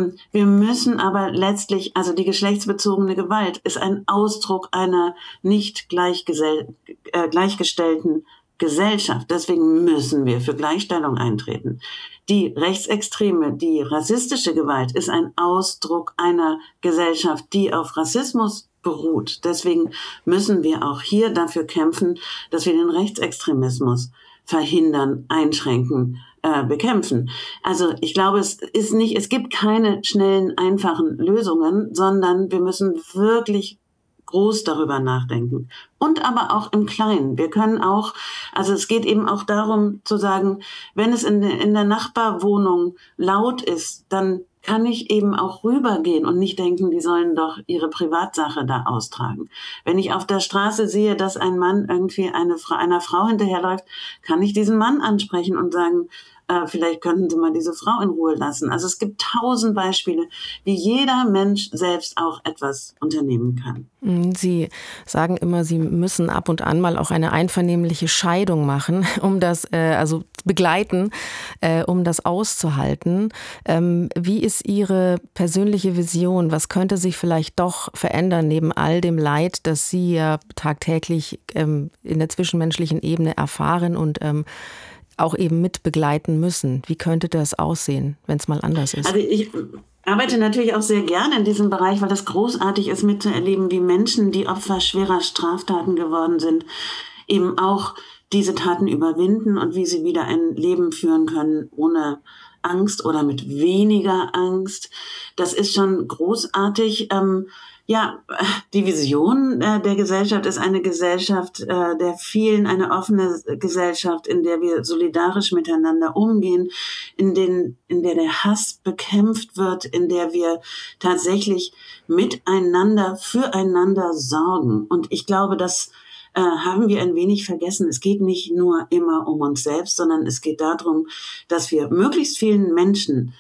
Wir müssen aber letztlich, also die geschlechtsbezogene Gewalt ist ein Ausdruck einer nicht gleichgestellten Gesellschaft. Deswegen müssen wir für Gleichstellung eintreten. Die rechtsextreme, die rassistische Gewalt ist ein Ausdruck einer Gesellschaft, die auf Rassismus beruht. Deswegen müssen wir auch hier dafür kämpfen, dass wir den Rechtsextremismus verhindern, einschränken, bekämpfen. Also ich glaube, es gibt keine schnellen, einfachen Lösungen, sondern wir müssen wirklich groß darüber nachdenken. Und aber auch im Kleinen. Wir können auch, also es geht eben auch darum zu sagen, wenn es in der Nachbarwohnung laut ist, dann kann ich eben auch rübergehen und nicht denken, die sollen doch ihre Privatsache da austragen. Wenn ich auf der Straße sehe, dass ein Mann irgendwie einer Frau hinterherläuft, kann ich diesen Mann ansprechen und sagen, vielleicht könnten Sie mal diese Frau in Ruhe lassen. Also es gibt 1000 Beispiele, wie jeder Mensch selbst auch etwas unternehmen kann. Sie sagen immer, Sie müssen ab und an mal auch eine einvernehmliche Scheidung machen, um das, also begleiten, um das auszuhalten. Wie ist Ihre persönliche Vision? Was könnte sich vielleicht doch verändern neben all dem Leid, das Sie ja tagtäglich in der zwischenmenschlichen Ebene erfahren und auch eben mit begleiten müssen? Wie könnte das aussehen, wenn es mal anders ist? Also ich arbeite natürlich auch sehr gerne in diesem Bereich, weil das großartig ist, mitzuerleben, wie Menschen, die Opfer schwerer Straftaten geworden sind, eben auch diese Taten überwinden und wie sie wieder ein Leben führen können ohne Angst oder mit weniger Angst. Das ist schon großartig. Die Vision der Gesellschaft ist eine Gesellschaft der vielen, eine offene Gesellschaft, in der wir solidarisch miteinander umgehen, in der der Hass bekämpft wird, in der wir tatsächlich miteinander, füreinander sorgen. Und ich glaube, das haben wir ein wenig vergessen. Es geht nicht nur immer um uns selbst, sondern es geht darum, dass wir möglichst vielen Menschen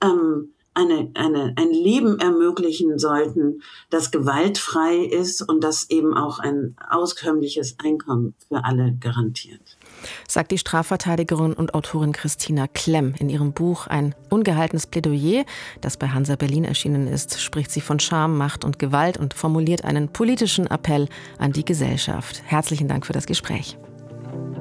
ein Leben ermöglichen sollten, das gewaltfrei ist und das eben auch ein auskömmliches Einkommen für alle garantiert. Sagt die Strafverteidigerin und Autorin Christina Klemm in ihrem Buch Ein ungehaltenes Plädoyer, das bei Hansa Berlin erschienen ist, spricht sie von Scham, Macht und Gewalt und formuliert einen politischen Appell an die Gesellschaft. Herzlichen Dank für das Gespräch.